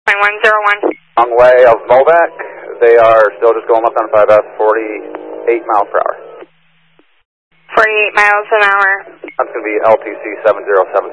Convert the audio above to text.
101. Long way of Moldac. They are still just going left on 5S, 48 miles per hour. 48 miles an hour. That's going to be LTC 707.